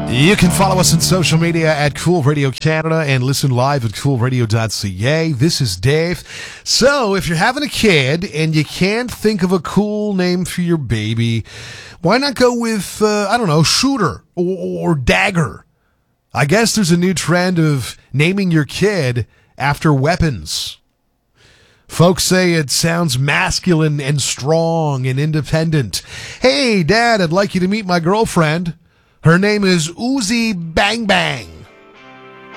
You can follow us on social media at Cool Radio Canada and listen live at coolradio.ca. This is Dave. So, if you're having a kid and you can't think of a cool name for your baby, why not go with, Shooter or Dagger? I guess there's a new trend of naming your kid after weapons. Folks say it sounds masculine and strong and independent. Hey, Dad, I'd like you to meet my girlfriend. Her name is Uzi Bang Bang.